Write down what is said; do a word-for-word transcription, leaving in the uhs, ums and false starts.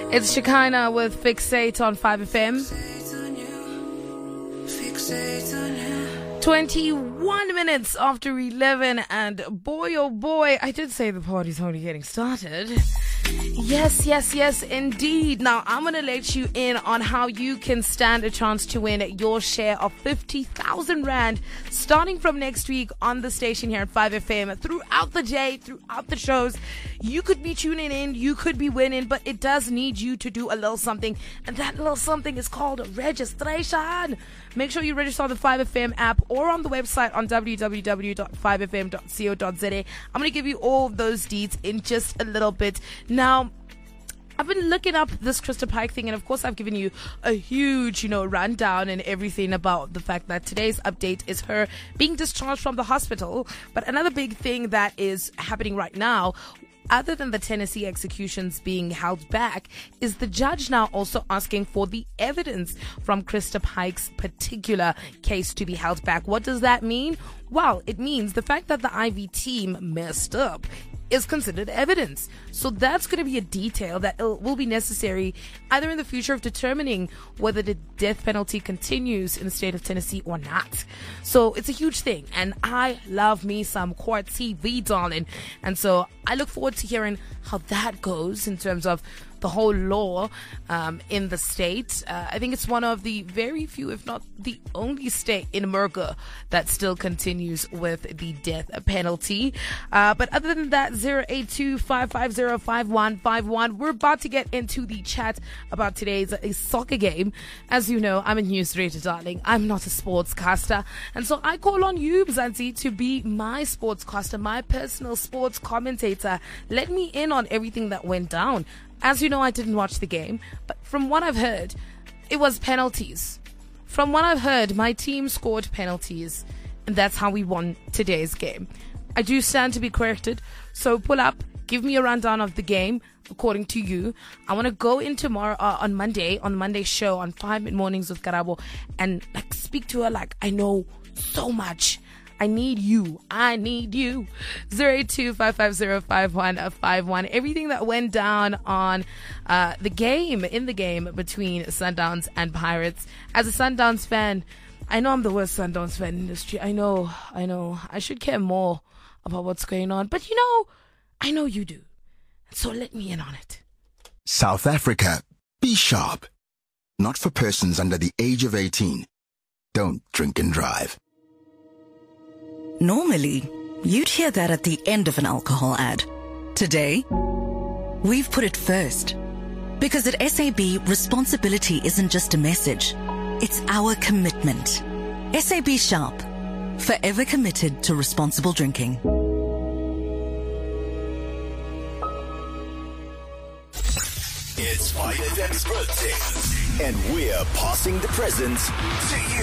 It's Shekinah with Fixate on five F M. twenty-one minutes after eleven, and boy oh boy, I did say the party's only getting started. Yes, yes, yes, indeed. Now, I'm going to let you in on how you can stand a chance to win your share of fifty thousand Rand starting from next week on the station here at five F M. Throughout the day, throughout the shows, you could be tuning in, you could be winning, but it does need you to do a little something, and that little something is called registration. Make sure you register on the five F M app or on the website on w w w dot five f m dot co dot z a. I'm going to give you all of those deets in just a little bit. Now, I've been looking up this Krista Pike thing, and of course I've given you a huge, you know, rundown and everything about the fact that today's update is her being discharged from the hospital. But another big thing that is happening right now, other than the Tennessee executions being held back, is the judge now also asking for the evidence from Krista Pike's particular case to be held back. What does that mean? Well, it means the fact that the I V team messed up is considered evidence. So that's going to be a detail that will be necessary either in the future of determining whether the death penalty continues in the state of Tennessee or not. So it's a huge thing, and I love me some court T V, darling. And so I look forward to hearing how that goes in terms of the whole law um, in the state. Uh, I think it's one of the very few, if not the only state in America that still continues with the death penalty. Uh, but other than that, zero eight two, five five zero, five one five one. We're about to get into the chat about today's uh, soccer game. As you know, I'm a newsreader, darling. I'm not a sportscaster. And so I call on you, Mzansi, to be my sportscaster, my personal sports commentator. Let me in on everything that went down. As you know, I didn't watch the game, but from what I've heard, it was penalties. From what I've heard, my team scored penalties, and that's how we won today's game. I do stand to be corrected, so pull up, give me a rundown of the game, according to you. I want to go in tomorrow, uh, on Monday, on Monday's show, on five Mid-Mornings with Karabo, and like speak to her like I know so much. I need you. I need you. zero eight two, five five zero, five one five one. Everything that went down on uh, the game, in the game between Sundowns and Pirates. As a Sundowns fan, I know I'm the worst Sundowns fan in the industry. I know, I know. I should care more about what's going on. But you know, I know you do. So let me in on it. South Africa. Be sharp. Not for persons under the age of eighteen. Don't drink and drive. Normally, you'd hear that at the end of an alcohol ad. Today, we've put it first. Because at S A B, responsibility isn't just a message. It's our commitment. S A B Sharp. Forever committed to responsible drinking. It's five F M's birthday, and we're passing the presents to you.